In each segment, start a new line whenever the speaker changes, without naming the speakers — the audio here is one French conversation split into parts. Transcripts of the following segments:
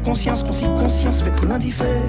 conscience, qu'on s'y conscience, mais plein d'y faire.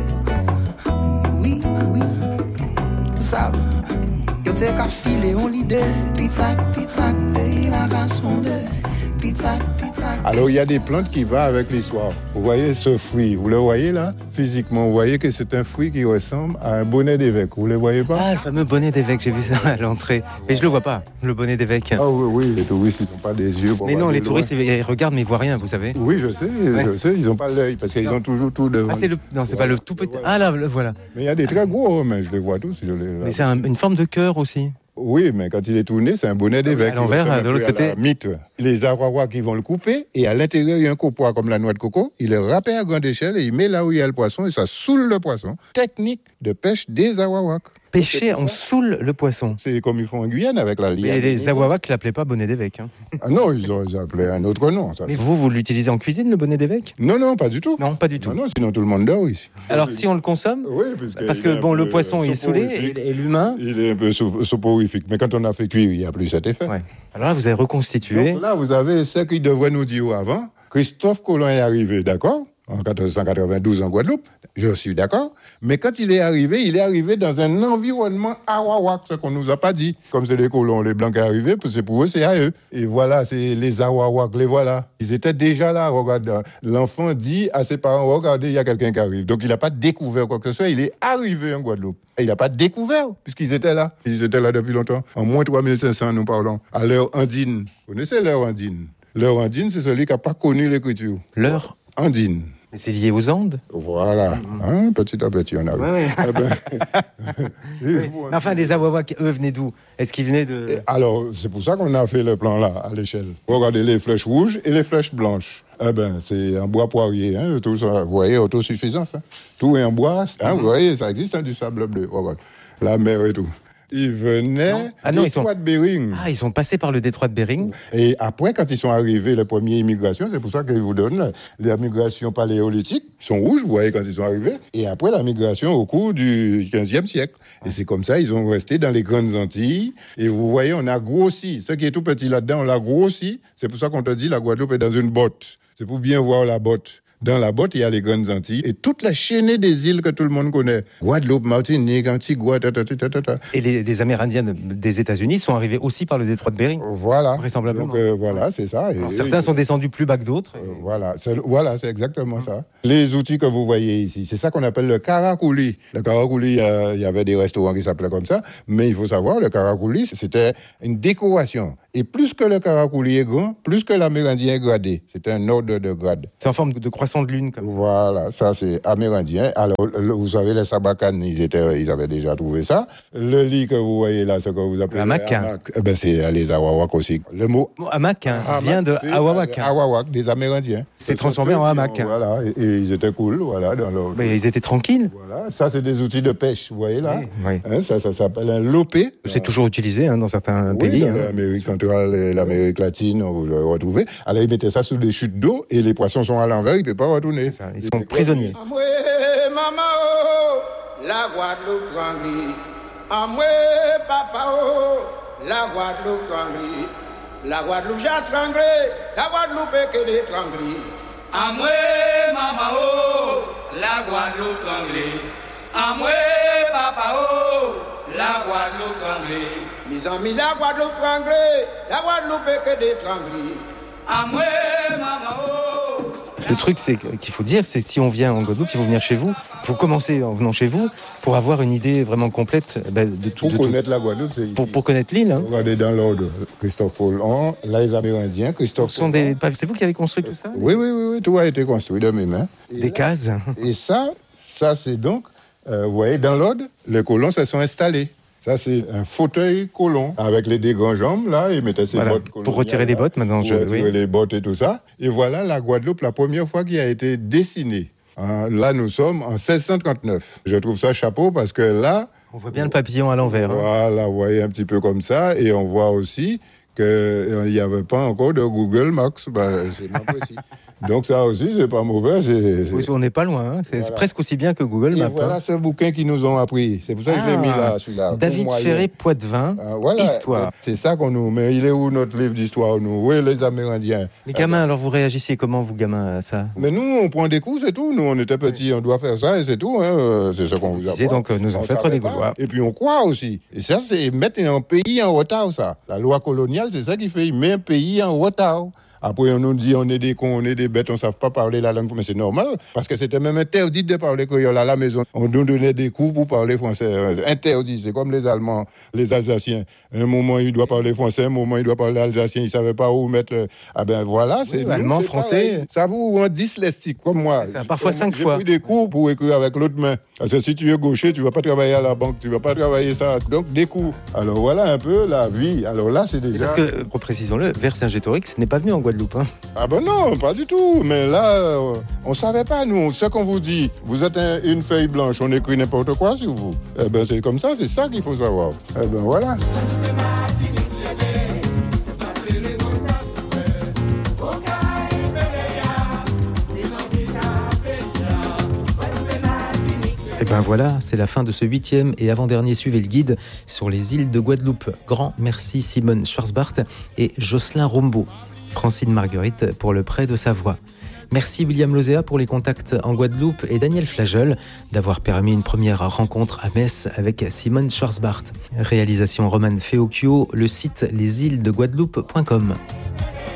Oui, oui, vous savez, yo t'es qu'à filer, on l'idée, pizzac, pays la race mondaie, pizzac.
Alors, il y a des plantes qui vont avec l'histoire. Vous voyez ce fruit, vous le voyez là, physiquement, vous voyez que c'est un fruit qui ressemble à un bonnet d'évêque. Vous le voyez pas?
Ah, le fameux bonnet d'évêque, j'ai vu ça à l'entrée. Mais je le vois pas, le bonnet d'évêque.
Ah oui, les touristes, ils n'ont pas des yeux.
Mais non, les touristes, ils regardent, mais ils voient rien, vous savez.
Oui, je sais, ils n'ont pas l'œil, parce qu'ils ont toujours tout devant.
Ah, c'est le... Non, c'est pas le tout petit. Ah là, le voilà.
Mais il y a des très gros, mais je les vois tous.
Mais c'est une forme de cœur aussi.
Oui, mais quand il est tourné, c'est un bonnet d'évêque.
À l'envers, de l'autre côté.
Mythe. Les Awawa qui vont le couper, et à l'intérieur, il y a un copois comme la noix de coco. Il le râpe à grande échelle et il met là où il y a le poisson et ça saoule le poisson. Technique de pêche des Awawaks.
Pêcher, on saoule le poisson.
C'est comme ils font en Guyane avec la liane.
Mais les Awawaks ne l'appelaient pas bonnet d'évêque. Hein.
Ah non, ils appelaient un autre nom. Ça.
Mais vous l'utilisez en cuisine, le bonnet d'évêque?
Non, pas du tout.
Non, pas du tout.
Non, sinon tout le monde dort ici.
Alors si on le consomme,
oui,
parce que bon, le poisson il est saoulé et l'humain...
Il est un peu soporifique, mais quand on a fait cuire, il n'y a plus cet effet.
Ouais. Alors là, vous avez reconstitué...
Donc là, vous avez ce qu'il devrait nous dire avant. Christophe Colomb est arrivé, d'accord, en 1492 en Guadeloupe, je suis d'accord. Mais quand il est arrivé dans un environnement Awawak, ce qu'on nous a pas dit. Comme c'est les colons, les blancs qui sont arrivés, c'est pour eux, c'est à eux. Et voilà, c'est les Awawak, les voilà. Ils étaient déjà là, regarde. L'enfant dit à ses parents, regardez, il y a quelqu'un qui arrive. Donc il n'a pas découvert quoi que ce soit, il est arrivé en Guadeloupe. Et il n'a pas découvert, puisqu'ils étaient là. Ils étaient là depuis longtemps. En moins 3500, nous parlons. À l'heure andine. Vous connaissez l'heure andine? L'heure andine, c'est celui qui n'a pas connu l'écriture.
L'heure
andine.
Mais c'est lié aux Andes.
Voilà. Hein, petit à petit, on arrive.
Ouais.
Eh ben,
oui. Enfin, les Awawaks, eux, venaient d'où? Est-ce qu'ils venaient de...
Alors, c'est pour ça qu'on a fait le plan là, à l'échelle. Regardez les flèches rouges et les flèches blanches. Eh ben, c'est en bois poirier, hein, tout ça. Vous voyez, autosuffisance. Hein. Tout est en bois. Hein, vous voyez, ça existe, hein, du sable bleu. Regarde. La mer et tout. Ils venaient du détroit de Bering.
Ah, ils sont passés par le détroit de Bering.
Et après, quand ils sont arrivés, les premières immigrations, c'est pour ça qu'ils vous donnent la migration paléolithique. Ils sont rouges, vous voyez, quand ils sont arrivés. Et après, la migration au cours du 15e siècle. Et c'est comme ça, ils ont resté dans les grandes Antilles. Et vous voyez, on a grossi. Ce qui est tout petit là-dedans, on l'a grossi. C'est pour ça qu'on te dit, la Guadeloupe est dans une botte. C'est pour bien voir la botte. Dans la botte, il y a les grandes Antilles et toute la chaînée des îles que tout le monde connaît. Guadeloupe, Martinique, Antigua,
Et les Amérindiens des États-Unis sont arrivés aussi par le détroit de Bering.
Voilà.
Vraisemblablement.
Donc, voilà, c'est ça.
Alors, certains sont descendus plus bas que d'autres.
Voilà, c'est exactement ça. Les outils que vous voyez ici, c'est ça qu'on appelle le karakouli. Le karakouli, il y avait des restaurants qui s'appelaient comme ça, mais il faut savoir, le karakouli, c'était une décoration. Et plus que le karakouli est grand, plus que l'amérindien est gradé. C'est un ordre de grade.
C'est en forme de croissant de lune, comme ça.
Voilà, ça c'est amérindien. Alors, vous savez, les sabacanes, ils avaient déjà trouvé ça. Le lit que vous voyez là, ce que vous appelez
hamac.
Eh ben, c'est les Awawaks aussi. Le mot
hamac vient de Awawak.
Awawak, des Amérindiens.
C'est transformé en hamac.
Voilà, et ils étaient cool, voilà.
Mais ils étaient tranquilles.
Voilà, ça c'est des outils de pêche, vous voyez là.
Oui.
Hein, ça s'appelle un lopé.
C'est toujours utilisé dans certains pays.
Dans l'Amérique centrale et l'Amérique latine, vous le retrouvez. Alors ils mettaient ça sur des chutes d'eau et les poissons sont à l'envers, ils ne peuvent pas retourner.
C'est ça, ils sont prisonniers.
Maman, la Guadeloupe tranquille. Amoué, papa, la Guadeloupe tranquille. La Guadeloupe j'attrangrai, la Guadeloupe est que des tranquilles. Amoué, maman, la Guadeloupe tranquille. Amoué, papa, la Guadeloupe tranquille. Mes amis, la Guadeloupe tranquille, la Guadeloupe est que des tranquilles. Amoué, maman,
Le truc, c'est qu'il faut dire, c'est que si on vient en Guadeloupe, il faut venir chez vous. Il faut commencer en venant chez vous pour avoir une idée vraiment complète de tout.
Pour connaître la Guadeloupe, c'est ici.
Pour connaître l'île. Hein.
Regardez dans l'ordre. Christophe Colomb, là les Amérindiens, Christophe Colomb.
C'est vous qui avez construit tout ça?
Oui, tout a été construit de mes mains.
Des cases.
Et ça c'est donc, vous voyez, dans l'ordre, les colons se sont installés. Ça, c'est un fauteuil colon avec les deux grandes jambes, là, ils mettaient ses bottes coloniales.
Pour retirer les bottes, maintenant.
Pour retirer les bottes et tout ça. Et voilà la Guadeloupe, la première fois qui a été dessinée. Là, nous sommes en 1639. Je trouve ça chapeau parce que là...
On voit bien le papillon à l'envers.
Voilà, vous voyez un petit peu comme ça. Et on voit aussi qu'il n'y avait pas encore de Google Maps. C'est pas possible. Donc ça aussi, c'est pas mauvais.
Oui, on n'est pas loin. Hein. C'est presque aussi bien que Google Maps.
Et voilà ce bouquin qu'ils nous ont appris. C'est pour ça que je l'ai mis là, celui-là.
David Ferré, Poitevin, Histoire.
C'est ça qu'on nous... Mais il est où notre livre d'histoire, nous? Oui, les Amérindiens.
Les gamins, alors vous réagissiez comment, vous gamins, à ça?
Mais nous, on prend des coups, c'est tout. Nous, on était petits, on doit faire ça et c'est tout. Hein. C'est ce qu'on vous apprend.
C'est donc nos ancêtres des Gaulois.
Et puis on croit aussi. Et ça, c'est mettre un pays en retard, ça. La loi coloniale, c'est ça qui fait. Il met un pays en retard. Après, on nous dit on est des cons, on est des bêtes, on ne savent pas parler la langue. Mais c'est normal, parce que c'était même interdit de parler créole à la maison. On nous donnait des coups pour parler français. Interdit, c'est comme les Allemands, les Alsaciens. Un moment, il doit parler français, un moment, il doit parler alsacien. Il ne savait pas où mettre... Ah ben voilà, c'est...
Oui, allemand, français...
Pareil. Ça vous rend dyslexique, comme moi.
Ça, parfois 5 fois.
J'ai pris des coups pour écrire avec l'autre main. Parce que si tu es gaucher, tu ne vas pas travailler à la banque, tu ne vas pas travailler ça. Donc, des coups. Alors voilà un peu la vie. Alors là, c'est déjà...
Parce que, reprécisons-le, Vercingétorix n'est pas venu en Guadeloupe. Hein.
Ah ben non, pas du tout. Mais là, on ne savait pas, nous. Ce qu'on vous dit, vous êtes une feuille blanche, on écrit n'importe quoi sur vous. Eh ben c'est comme ça, c'est ça qu'il faut savoir. Eh ben voilà.
Et ben voilà, c'est la fin de ce 8e et avant-dernier Suivez le guide sur les îles de Guadeloupe. Grand merci Simone Schwarzbart et Jocelyn Rombaud. Francine Marguerite pour le prêt de sa voix. Merci William Lozéa pour les contacts en Guadeloupe et Daniel Flageol d'avoir permis une première rencontre à Metz avec Simone Schwarzbart. Réalisation Roman Feocchio, le site lesilesdeguadeloupe.com.